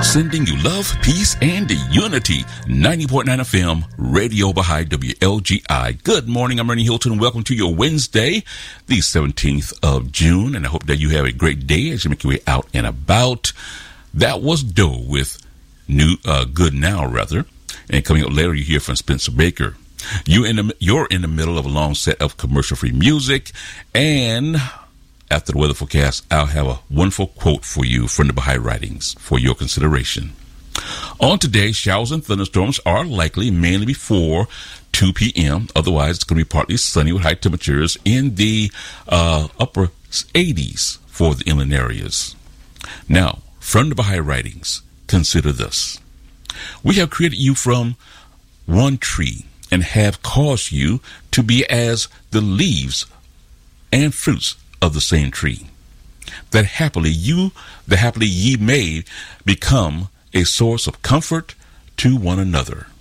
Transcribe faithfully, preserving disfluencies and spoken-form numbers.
Sending you love, peace, and unity. ninety point nine F M, Radio Baha'i, W L G I. Good morning, I'm Ernie Hilton, and welcome to your Wednesday, the seventeenth of June, and I hope that you have a great day as you make your way out and about. That was Doe with New uh, Good Now, rather, and coming up later, you hear from Spencer Baker. You in the, you're in the middle of a long set of commercial-free music, and after the weather forecast, I'll have a wonderful quote for you from the Baha'i Writings for your consideration. On today, showers and thunderstorms are likely mainly before two p.m. Otherwise, it's going to be partly sunny with high temperatures in the uh, upper eighties for the inland areas. Now, from the Baha'i Writings, consider this. We have created you from one tree and have caused you to be as the leaves and fruits of the same tree, that happily you, that happily ye may become a source of comfort to one another.